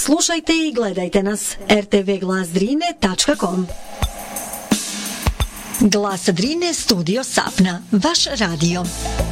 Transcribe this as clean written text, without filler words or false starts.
Slušajte i gledajte nas rtvglasdrine.com. Glas Drine, studio Sapna, vaš radio.